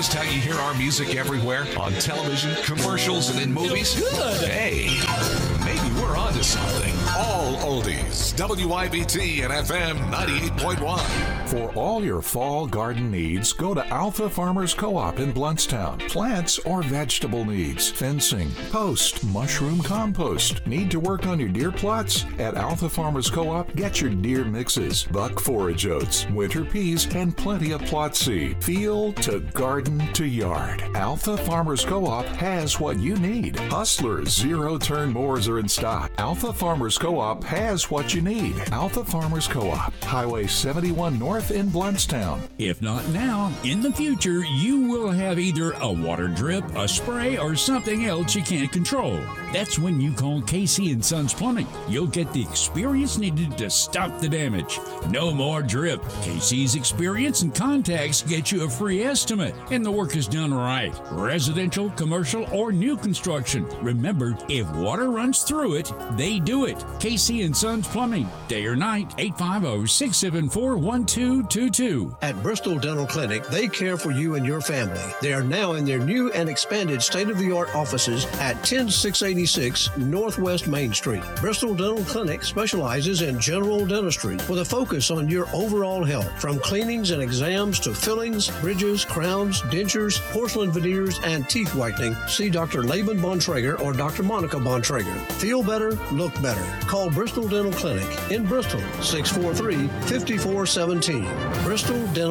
noticed how you hear our music everywhere? On television, commercials, and in movies? Good. Hey, maybe we're onto something. All oldies. WIBT and FM 98.1. For all your fall garden needs, go to Alpha Farmers Co-op in Bluntstown. Plants or vegetable needs, fencing, post, mushroom compost. Need to work on your deer plots? At Alpha Farmers Co-op, get your deer mixes, buck forage oats, winter peas, and plenty of plot seed. Field to garden to yard. Alpha Farmers Co-op has what you need. Hustlers zero-turn mowers are in stock. Alpha Farmers Co-op has what you need. Alpha Farmers Co-op, Highway 71 North in Bluntstown. If not now, in the future, you will have either a water drip, a spray, or something else you can't control. That's when you call Casey & Sons Plumbing. You'll get the experience needed to stop the damage. No more drip. Casey's experience and contacts get you a free estimate, and the work is done right. Residential, commercial, or new construction. Remember, if water runs through it, they do it. Casey & Sons Plumbing. Day or night, 850-674-1222. At Bristol Dental Clinic, they care for you and your family. They are now in their new and expanded state-of-the-art offices at 10686 Northwest Main Street. Bristol Dental Clinic specializes in general dentistry with a focus on your overall health, from cleanings and exams to fillings, bridges, crowns, dentures, porcelain veneers, and teeth whitening. See Dr. Laban Bontrager or Dr. Monica Bontrager. Feel better, look better. Call Bristol Dental Clinic in Bristol, 643-5417. Bristol Dental